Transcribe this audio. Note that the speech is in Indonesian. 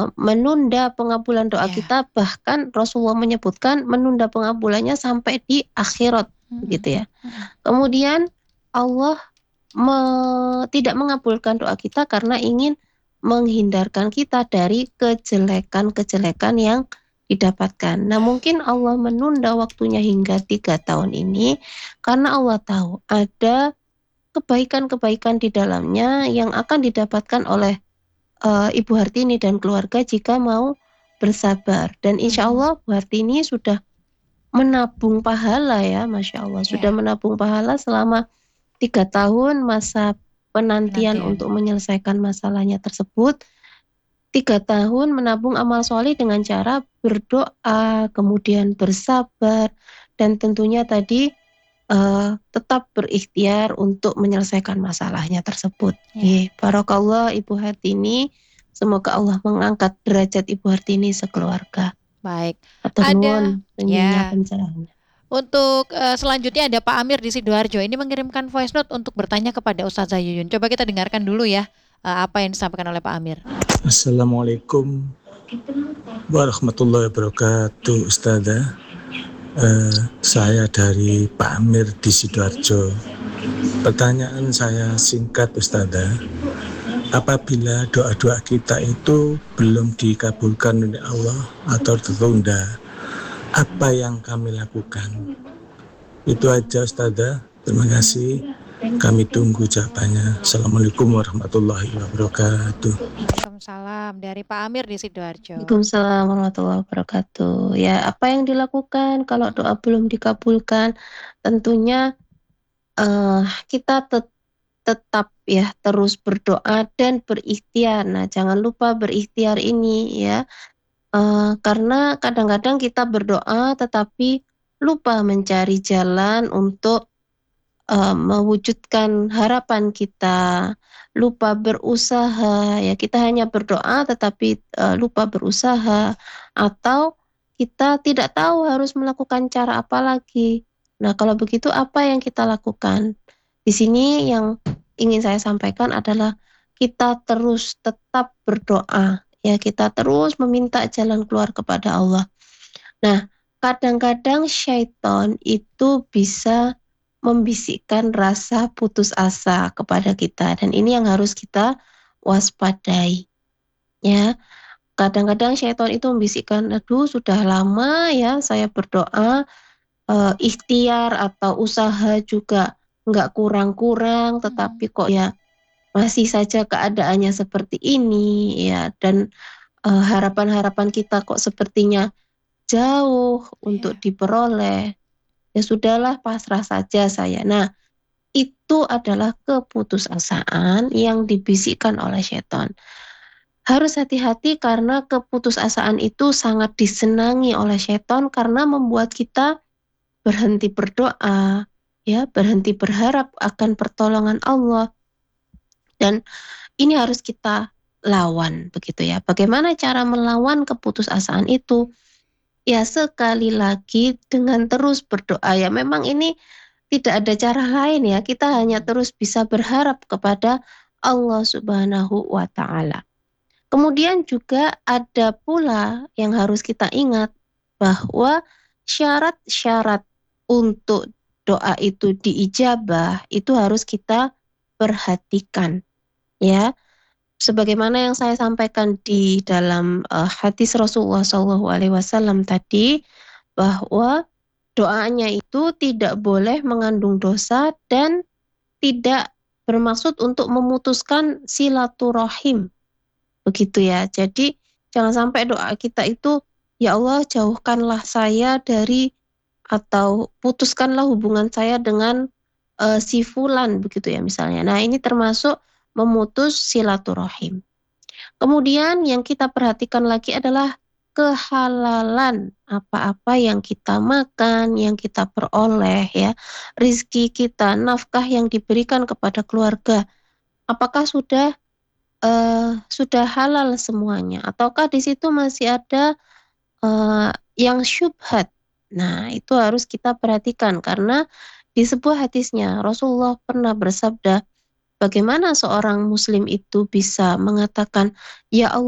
menunda pengabulan doa Ya. kita, bahkan Rasulullah menyebutkan menunda pengabulannya sampai di akhirat, begitu ya. Kemudian Allah tidak mengabulkan doa kita karena ingin menghindarkan kita dari kejelekan-kejelekan yang didapatkan. Nah, mungkin Allah menunda waktunya hingga 3 tahun ini karena Allah tahu ada kebaikan-kebaikan di dalamnya yang akan didapatkan oleh Ibu Hartini dan keluarga jika mau bersabar. Dan insya Allah Bu Hartini sudah menabung pahala ya, Masya Allah. Sudah menabung pahala selama 3 tahun masa penantian untuk menyelesaikan masalahnya tersebut. 3 tahun menabung amal soleh dengan cara berdoa, kemudian bersabar, dan tentunya tadi tetap berikhtiar untuk menyelesaikan masalahnya tersebut. Barakallah Ibu Hartini, semoga Allah mengangkat derajat Ibu Hartini sekeluarga. Baik. Atur Ada nuwun pencerahannya. Untuk selanjutnya ada Pak Amir di Sidoarjo. Ini mengirimkan voice note untuk bertanya kepada Ustazah Yuyun. Coba kita dengarkan dulu ya apa yang disampaikan oleh Pak Amir. Assalamualaikum warahmatullahi wabarakatuh, Ustazah. Saya dari Pak Amir di Sidoarjo. Pertanyaan saya singkat, Ustazah. Apabila doa-doa kita itu belum dikabulkan oleh Allah atau tertunda, apa yang kami lakukan? Itu aja, Ustazah. Terima kasih. Kami tunggu jawabannya. Assalamualaikum warahmatullahi wabarakatuh. Waalaikumsalam, dari Pak Amir di Sidoarjo. Waalaikumsalam warahmatullahi wabarakatuh. Ya, apa yang dilakukan kalau doa belum dikabulkan? Tentunya kita tetap ya terus berdoa dan berikhtiar. Nah, jangan lupa berikhtiar ini ya. Karena kadang-kadang kita berdoa tetapi lupa mencari jalan untuk mewujudkan harapan kita, lupa berusaha ya, kita hanya berdoa tetapi lupa berusaha, atau kita tidak tahu harus melakukan cara apa lagi. Nah, kalau begitu apa yang kita lakukan? Di sini yang ingin saya sampaikan adalah kita terus tetap berdoa ya, kita terus meminta jalan keluar kepada Allah. Nah, kadang-kadang syaitan itu bisa membisikkan rasa putus asa kepada kita, dan ini yang harus kita waspadai ya. Kadang-kadang syaitan itu membisikkan, aduh sudah lama ya saya berdoa, ikhtiar atau usaha juga nggak kurang-kurang, tetapi kok ya masih saja keadaannya seperti ini ya, dan harapan-harapan kita kok sepertinya jauh untuk diperoleh. Ya sudahlah, pasrah saja saya. Nah, itu adalah keputusasaan yang dibisikkan oleh setan. Harus hati-hati karena keputusasaan itu sangat disenangi oleh setan karena membuat kita berhenti berdoa, ya, berhenti berharap akan pertolongan Allah. Dan ini harus kita lawan, begitu ya. Bagaimana cara melawan keputusasaan itu? Ya, sekali lagi dengan terus berdoa ya. Memang ini tidak ada cara lain ya. Kita hanya terus bisa berharap kepada Allah Subhanahu wa Ta'ala. Kemudian juga ada pula yang harus kita ingat bahwa syarat-syarat untuk doa itu diijabah itu harus kita perhatikan ya. Sebagaimana yang saya sampaikan di dalam hadis Rasulullah SAW tadi, bahwa doanya itu tidak boleh mengandung dosa dan tidak bermaksud untuk memutuskan silaturahim, begitu ya. Jadi jangan sampai doa kita itu, ya Allah jauhkanlah saya dari, atau putuskanlah hubungan saya dengan si fulan, begitu ya misalnya. Nah, ini termasuk memutus silaturahim. Kemudian yang kita perhatikan lagi adalah kehalalan apa-apa yang kita makan, yang kita peroleh ya, rizki kita, nafkah yang diberikan kepada keluarga. Apakah sudah halal semuanya, ataukah di situ masih ada yang syubhat? Nah, itu harus kita perhatikan karena di sebuah hadisnya Rasulullah pernah bersabda, bagaimana seorang muslim itu bisa mengatakan, ya Allah